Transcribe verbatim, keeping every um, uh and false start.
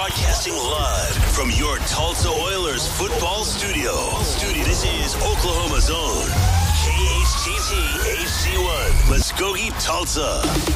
Broadcasting live from your Tulsa Oilers football studio. Studio. This is Oklahoma's own K H T T H C one. Muskogee, Tulsa.